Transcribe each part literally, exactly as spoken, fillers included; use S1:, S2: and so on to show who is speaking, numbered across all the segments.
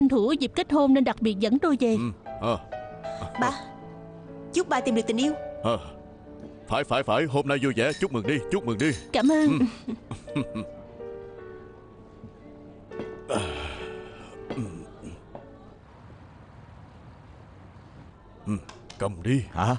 S1: thủ dịp kết hôn nên đặc biệt dẫn tôi về.
S2: Ừ. À.
S3: Ba, chúc ba tìm được tình yêu.
S2: À. Phải phải phải, hôm nay vui vẻ, chúc mừng đi, chúc mừng đi.
S1: Cảm ơn.
S2: Ừ. Ừ. Cầm đi.
S4: Hả?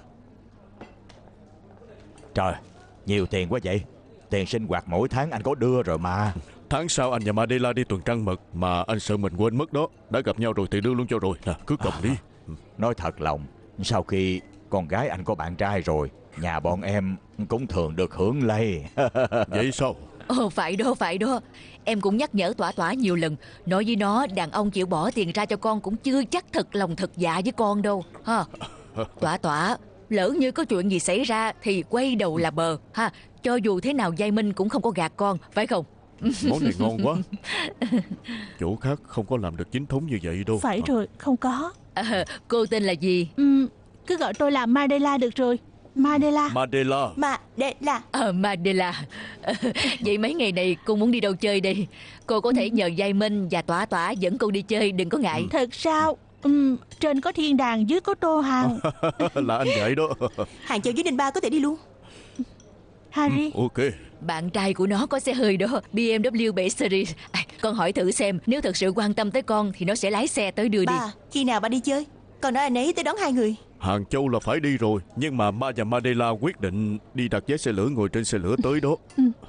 S4: Trời, nhiều tiền quá vậy. Tiền sinh hoạt mỗi tháng anh có đưa rồi mà.
S2: Tháng sau anh và Madela đi tuần trăng mật, mà anh sợ mình quên mất đó. Đã gặp nhau rồi thì đưa luôn cho rồi. Nè, cứ cầm đi.
S4: Nói thật lòng, sau khi con gái anh có bạn trai rồi, nhà bọn em cũng thường được hưởng lây.
S2: Vậy sao?
S5: Ồ, phải đó, phải đó. Em cũng nhắc nhở Tỏa Tỏa nhiều lần. Nói với nó đàn ông chịu bỏ tiền ra cho con cũng chưa chắc thật lòng thật dạ với con đâu ha. Tỏa Tỏa, lỡ như có chuyện gì xảy ra thì quay đầu là bờ ha. Cho dù thế nào Giai Minh cũng không có gạt con, phải không?
S2: Món này ngon quá. Chỗ khác không có làm được chính thống như vậy đâu.
S1: Phải rồi, không có.
S5: À, cô tên là gì?
S1: Ừ, cứ gọi tôi là Madela được rồi. Madela.
S2: Madela.
S3: Madela.
S5: Ờ, Madela. Vậy mấy ngày này cô muốn đi đâu chơi đây? Cô có thể nhờ Giai Minh và Tỏa Tỏa dẫn cô đi chơi, đừng có ngại.
S1: Thật sao? Ừ, trên có Thiên Đàng, dưới có Tô Hằng.
S2: Là anh vậy đó.
S3: Hàng Châu với Ninh Ba có thể đi luôn.
S1: Harry.
S2: Ừ, ok.
S5: Bạn trai của nó có xe hơi đó, bê em vê bảy Series. À, con hỏi thử xem, nếu thật sự quan tâm tới con thì nó sẽ lái xe tới đưa đi.
S3: Ba, khi nào ba đi chơi? Con nói anh ấy tới đón hai người.
S2: Hàng Châu là phải đi rồi, nhưng mà Ma và Madela quyết định đi đặt vé xe lửa, ngồi trên xe lửa tới đó.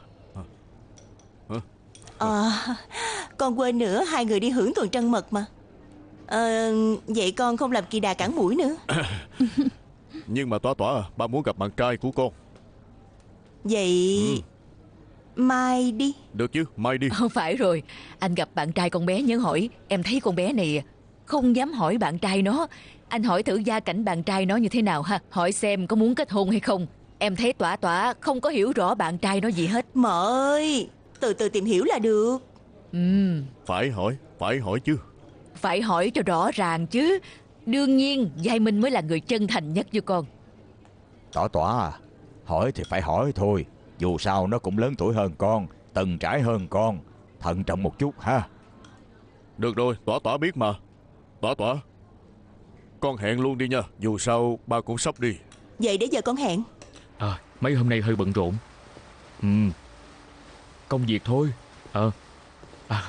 S3: Ờ, con quên nữa, hai người đi hưởng tuần trăng mật mà. Ờ, vậy con không làm kỳ đà cản mũi nữa.
S2: Nhưng mà Tỏa Tỏa à, ba muốn gặp bạn trai của con.
S3: Vậy
S2: Ừ.
S3: mai đi.
S2: Được chứ, mai đi.
S5: Không phải rồi, anh gặp bạn trai con bé nhớ hỏi. Em thấy con bé này không dám hỏi bạn trai nó. Anh hỏi thử gia cảnh bạn trai nó như thế nào ha. Hỏi xem có muốn kết hôn hay không. Em thấy Tỏa Tỏa không có hiểu rõ bạn trai nó gì hết.
S3: Mợ ơi, từ từ tìm hiểu là được.
S5: Ừ,
S2: Phải hỏi, phải hỏi chứ.
S5: phải hỏi cho rõ ràng chứ. Đương nhiên Giai Minh mới là người chân thành nhất với con.
S4: Tỏa Tỏa à, hỏi thì phải hỏi thôi. Dù sao nó cũng lớn tuổi hơn con, từng trải hơn con. Thận trọng một chút ha.
S2: Được rồi, Tỏa Tỏa biết mà. Tỏa Tỏa, con hẹn luôn đi nha. Dù sao ba cũng sắp đi.
S3: Vậy để giờ con hẹn.
S6: À, mấy hôm nay hơi bận rộn. Ừ, công việc thôi. Ờ à.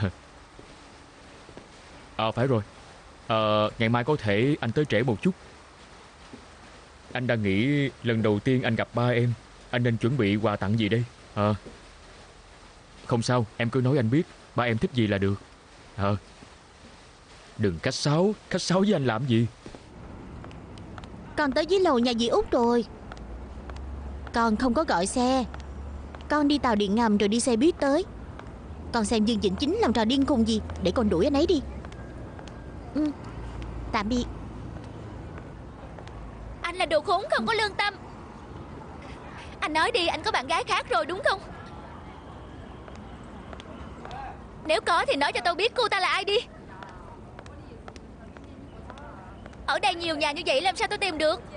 S6: à, phải rồi. à, Ngày mai có thể anh tới trễ một chút. Anh đang nghĩ lần đầu tiên anh gặp ba em, anh nên chuẩn bị quà tặng gì đây? à, Không sao, em cứ nói anh biết. Ba em thích gì là được. Ờ à. Đừng khách sáo. Khách sáo với anh làm gì?
S7: Con tới dưới lầu nhà dì Út rồi. Con không có gọi xe. Con đi tàu điện ngầm rồi đi xe buýt tới. Con xem Dương Chỉnh Chính làm trò điên khùng gì, để con đuổi anh ấy đi. Ừ, tạm biệt.
S8: Anh là đồ khốn không có lương tâm. Anh nói đi, anh có bạn gái khác rồi đúng không? Nếu có thì nói cho tôi biết cô ta là ai đi. Ở đây nhiều nhà như vậy làm sao tôi tìm được?